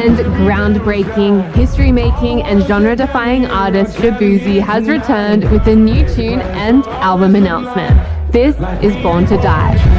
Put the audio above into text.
and groundbreaking, history-making and genre-defying artist Shaboozey has returned with a new tune and album announcement. This is Born to Die.